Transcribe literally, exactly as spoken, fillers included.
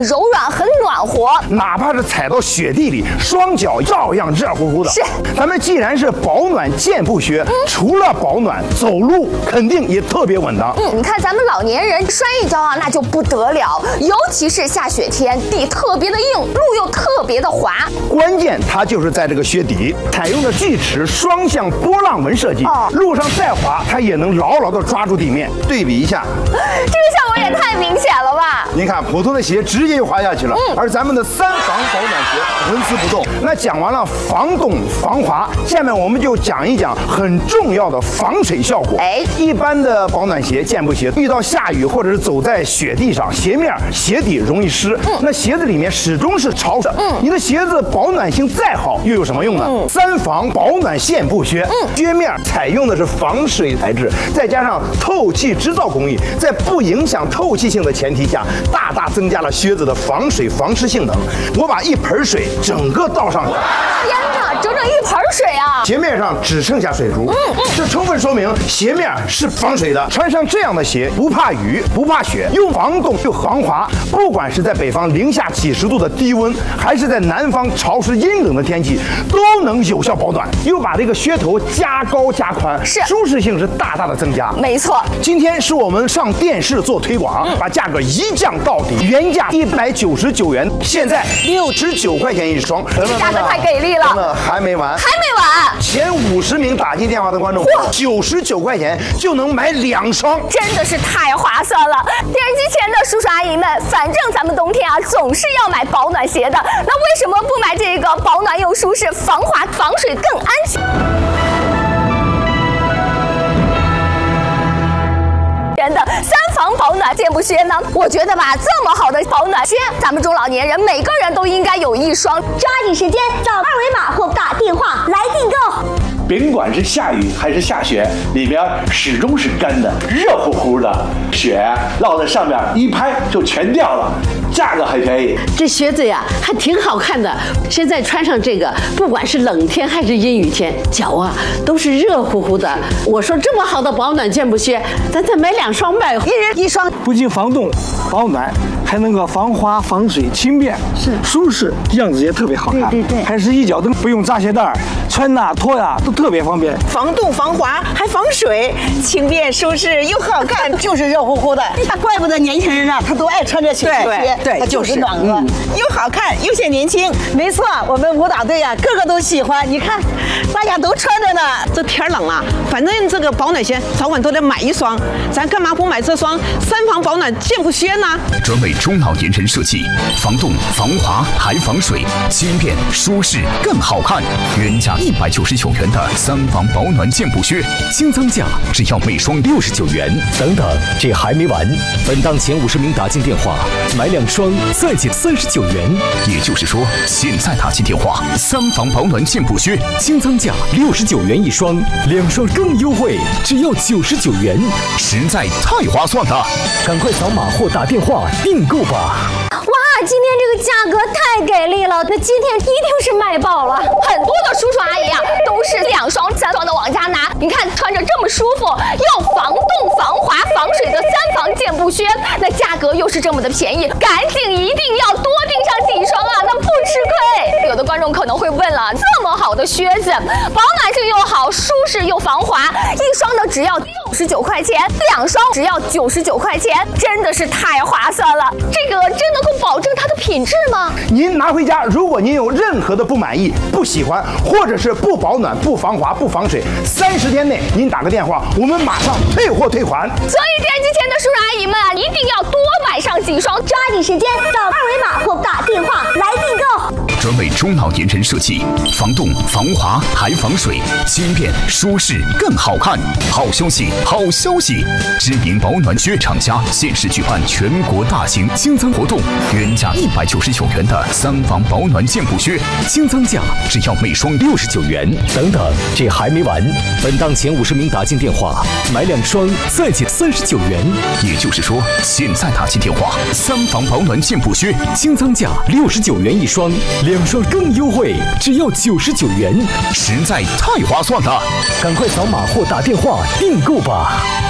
柔软很暖和， 哪怕是踩到雪地里，双脚照样热乎乎的。 是， 咱们既然是保暖健步靴，嗯、除了保暖，走路肯定也特别稳当。 嗯，你看咱们老年人摔一跤啊，那就不得了，尤其是下雪天，地特别的硬，路又特别的滑。 关键它就是在这个靴底，采用的锯齿双向波浪纹设计，哦、路上再滑，它也能牢牢地抓住地面。对比一下， 这个效果也太明显了吧？ 您看，普通的鞋直接就滑下去了，嗯、而咱们的三防保暖鞋纹丝不动。那讲完了防冻防滑，下面我们就讲一讲很重要的防水效果。哎，一般的保暖鞋、健步鞋遇到下雨或者是走在雪地上，鞋面、鞋底容易湿，嗯、那鞋子里面始终是潮湿。嗯，你的鞋子保暖性再好，又有什么用呢？嗯、三防保暖线步靴，嗯，靴面采用的是防水材质，再加上透气织造工艺，在不影响透气性的前提下，大大增加了靴子的防水防湿性能。我把一盆水整个倒上去， 天哪，整整一盆水啊！ 鞋面上只剩下水珠，嗯嗯，这充分说明鞋面是防水的。穿上这样的鞋，不怕雨，不怕雪，又防冻又防滑。不管是在北方零下几十度的低温，还是在南方潮湿阴冷的天气，都能有效保暖。又把这个靴头加高加宽， 是舒适性是大大的增加。 没错， 今天是我们上电视做推广，嗯、把价格一降到底，原价一百九十九元，现在六十九块钱一双， 这价格太给力了。 真的还没完， 还没完。 前五十名打进电话的观众，九十九块钱就能买两双， 真的是太划算了。电视机前的叔叔阿姨们，反正咱们冬天啊总是要买保暖鞋的，那为什么不买这个保暖又舒适、防滑防水更安全的三防保暖健步靴呢？我觉得吧，这么好的保暖靴，咱们中老年人每个人都应该有一双。 抓紧时间扫二维码或打电话来订购。 甭管是下雨还是下雪，里边始终是干的，热乎乎的，雪落在上面一拍就全掉了，价格还便宜。 这靴子呀还挺好看的，现在穿上这个，不管是冷天还是阴雨天，脚啊都是热乎乎的。我说这么好的保暖健步靴，咱再买两双呗，一人一双。 不仅防冻保暖，还能够防滑防水，轻便是舒适，样子也特别好看。 对对对， 还是一脚蹬，不用扎鞋带，穿呐脱呀都特别方便。 防冻防滑还防水，轻便舒适又好看，就是热乎乎的。怪不得年轻人啊，他都爱穿这鞋鞋， 对， 它就是暖和，嗯、又好看又显年轻。没错，我们舞蹈队啊，个个都喜欢。你看，大家都穿着呢。 这天冷啊，反正这个保暖鞋早晚都得买一双，咱干嘛不买这双三防保暖健步靴呢？ 专为中老年人设计，防冻防滑还防水，轻便舒适更好看。原价一百九十九元的三防保暖健步靴，新增价只要每双六十九元。 等等，这还没完！本档前五十名打进电话，买两双再减三十九元。 也就是说，现在打进电话，三防保暖健步靴新增价六十九元一双，两双更优惠，只要九十九元， 实在太划算了！ 赶快扫码或打电话订购吧！ 哇，今天这个价格太给力了，那今天一定是卖爆了。很多的叔叔阿姨啊，都是两双、三双的往家拿。你看，穿着这么舒服，又防冻、防滑、防水的三防健步靴，那价格又是这么的便宜，赶紧一定要多订上几双啊，那不吃亏。有的观众可能会问了，这么好的靴子，保暖性又好，舒适又防滑，一双呢只要六十九块钱，两双只要九十九块钱，真的是太划算了。这个真能够保证它的品质吗？ 您拿回家，如果您有任何的不满意、不喜欢，或者是不保暖、不防滑、不防水，三十天内您打个电话，我们马上退货退款。 所以电视机前的叔叔阿姨们啊，一定要多买上几双， 抓紧时间扫二维码或打电话来订购。 专为中老年人设计，防冻防滑还防水，轻便舒适更好看。好消息，好消息！知名保暖靴厂家限时举办全国大型新增活动，原价一百九十九元的三防保暖健步靴，新增价只要每双六十九元。 等等，这还没完！本档前五十名打进电话，买两双再减三十九元。 也就是说，现在打进电话，三防保暖健步靴新增价六十九元一双，两双更优惠，只要九十九元， 实在太划算了！ 赶快扫码或打电话订购吧。